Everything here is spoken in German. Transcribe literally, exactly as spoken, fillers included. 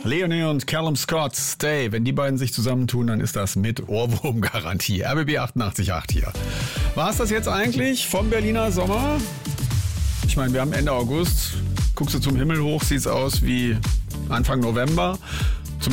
Leonie und Callum Scott, Stay. Wenn die beiden sich zusammentun, dann ist das mit Ohrwurm-Garantie. R B B achtundachtzig Komma acht hier. War es das jetzt eigentlich vom Berliner Sommer? Ich meine, wir haben Ende August. Guckst du zum Himmel hoch, sieht's aus wie Anfang November.